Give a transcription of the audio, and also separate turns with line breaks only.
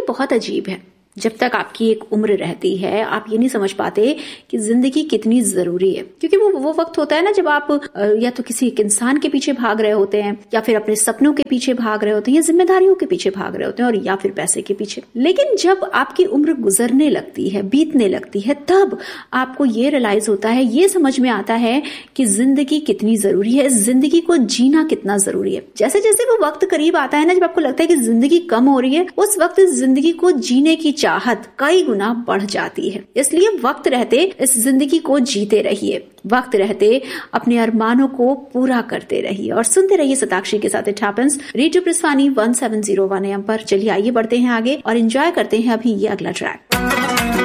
बहुत अजीब है। जब तक आपकी एक उम्र रहती है आप ये नहीं समझ पाते कि जिंदगी कितनी जरूरी है, क्योंकि वो वक्त होता है ना जब आप या तो किसी एक इंसान के पीछे भाग रहे होते हैं, या फिर अपने सपनों के पीछे भाग रहे होते हैं, या जिम्मेदारियों के पीछे भाग रहे होते हैं, और या फिर पैसे के पीछे। लेकिन जब आपकी उम्र गुजरने लगती है, बीतने लगती है, तब आपको ये रियलाइज होता है, ये समझ में आता है कि जिंदगी कितनी जरूरी है, जिंदगी को जीना कितना जरूरी है। जैसे जैसे वो वक्त करीब आता है ना जब आपको लगता है कि जिंदगी कम हो रही है, उस वक्त जिंदगी को जीने की चाहत कई गुना बढ़ जाती है। इसलिए वक्त रहते इस जिंदगी को जीते रहिए, वक्त रहते अपने अरमानों को पूरा करते रहिए। और सुनते रहिए सताक्षी के साथ इट हैपेंस, रेडियो प्रस्थानी 1701 AM पर। चलिए आइए बढ़ते हैं आगे और एंजॉय करते हैं अभी ये अगला ट्रैक।